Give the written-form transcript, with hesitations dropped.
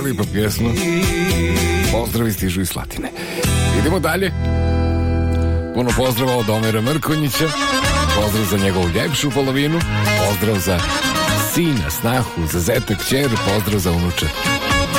Lipa pjesma. Pozdravi stižu iz Slatine. Idemo dalje. Puno pozdrava od Omira Mrkonjića. Pozdrav za njegovu ljepšu polovinu. Pozdrav za sina, snahu, za zeta, kćer. Pozdrav za unuče